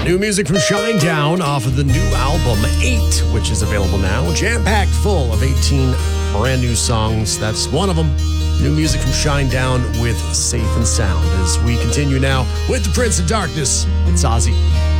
New music from Shinedown off of the new album 8, which is available now. Jam-packed full of 18 brand new songs. That's one of them. New music from Shinedown with Safe and Sound. As we continue now with the Prince of Darkness, it's Ozzy.